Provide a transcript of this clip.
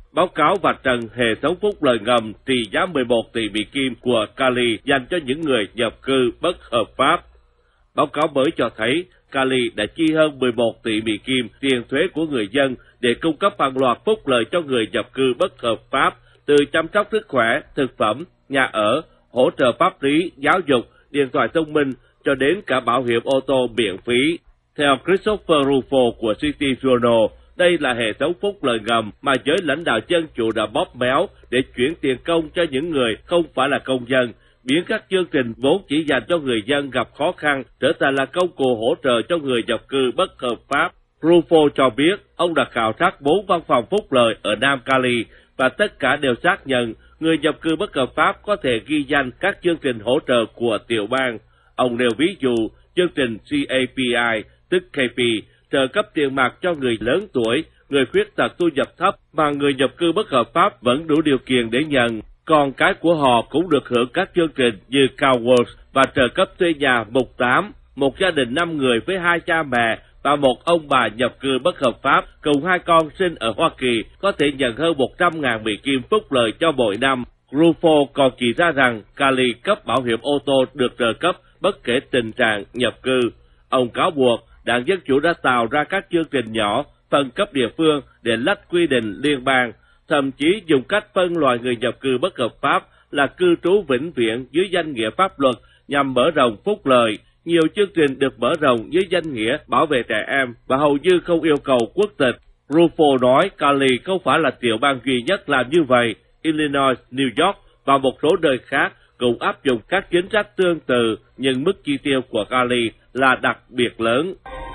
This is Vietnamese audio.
báo cáo vạch trần hệ thống phúc lợi ngầm trị giá 11 tỷ Mỹ Kim của Cali dành cho những người nhập cư bất hợp pháp. Báo cáo mới cho thấy Cali đã chi hơn 11 tỷ Mỹ Kim tiền thuế của người dân để cung cấp hàng loạt phúc lợi cho người nhập cư bất hợp pháp, từ chăm sóc sức khỏe, thực phẩm, nhà ở, hỗ trợ pháp lý, giáo dục, điện thoại thông minh, cho đến cả bảo hiểm ô tô miễn phí. Theo Christopher Rufo của City Journal, đây là hệ thống phúc lợi ngầm mà giới lãnh đạo dân chủ đã bóp méo để chuyển tiền công cho những người không phải là công dân, biến các chương trình vốn chỉ dành cho người dân gặp khó khăn trở thành là công cụ hỗ trợ cho người nhập cư bất hợp pháp. Rufo cho biết ông đã khảo sát 4 văn phòng phúc lợi ở Nam Cali và tất cả đều xác nhận người nhập cư bất hợp pháp có thể ghi danh các chương trình hỗ trợ của tiểu bang. Ông nêu ví dụ chương trình CAPI, tức KP, trợ cấp tiền mặt cho người lớn tuổi, người khuyết tật thu nhập thấp mà người nhập cư bất hợp pháp vẫn đủ điều kiện để nhận. Con cái của họ cũng được hưởng các chương trình như CalWORks và trợ cấp thuê nhà mục 8. Một gia đình 5 người với 2 cha mẹ và một ông bà nhập cư bất hợp pháp cùng 2 con sinh ở Hoa Kỳ có thể nhận hơn 100.000 Mỹ Kim phúc lợi cho mỗi năm. Rufo còn chỉ ra rằng Cali cấp bảo hiểm ô tô được trợ cấp bất kể tình trạng nhập cư. Ông cáo buộc Đảng Dân Chủ đã tạo ra các chương trình nhỏ phân cấp địa phương để lách quy định liên bang, thậm chí dùng cách phân loại người nhập cư bất hợp pháp là cư trú vĩnh viễn dưới danh nghĩa pháp luật nhằm mở rộng phúc lợi. Nhiều chương trình được mở rộng dưới danh nghĩa bảo vệ trẻ em và hầu như không yêu cầu quốc tịch. Rufo nói Cali không phải là tiểu bang duy nhất làm như vậy. Illinois, New York và một số nơi khác cũng áp dụng các chính sách tương tự, nhưng mức chi tiêu của Cali là đặc biệt lớn.